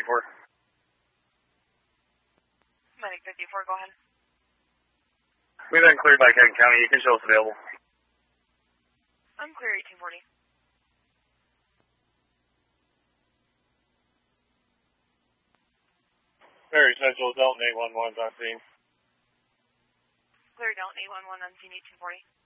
54. Medic 54, go ahead. We've been cleared by Kent County. You can show us available. I'm clear 1840. Very Central, Delta 811 on scene. Clear Delta 811 on scene 1840.